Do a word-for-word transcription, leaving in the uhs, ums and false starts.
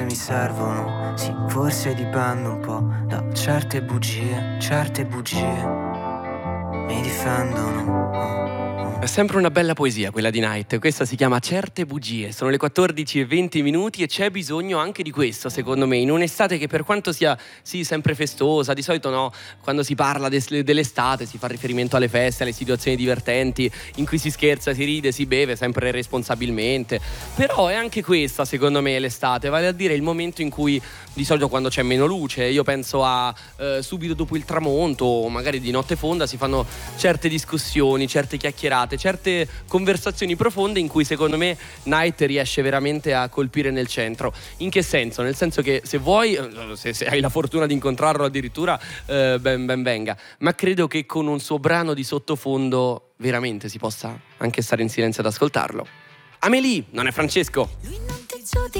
forse mi servono, sì, forse dipendo un po' da certe bugie, certe bugie mi difendono. Oh. È sempre una bella poesia quella di Night, questa si chiama Certe bugie, sono le quattordici e venti minuti e c'è bisogno anche di questo secondo me, in un'estate che per quanto sia sì sempre festosa, di solito no, quando si parla des- dell'estate si fa riferimento alle feste, alle situazioni divertenti in cui si scherza, si ride, si beve sempre responsabilmente, però è anche questa secondo me l'estate, vale a dire il momento in cui di solito quando c'è meno luce, io penso a eh, subito dopo il tramonto o magari di notte fonda si fanno certe discussioni, certe chiacchierate, certe conversazioni profonde in cui secondo me Night riesce veramente a colpire nel centro. In che senso? Nel senso che se vuoi, se, se hai la fortuna di incontrarlo addirittura, eh, ben, ben venga, ma credo che con un suo brano di sottofondo veramente si possa anche stare in silenzio ad ascoltarlo. Amélie, non è Francesco. Lui non ti giudica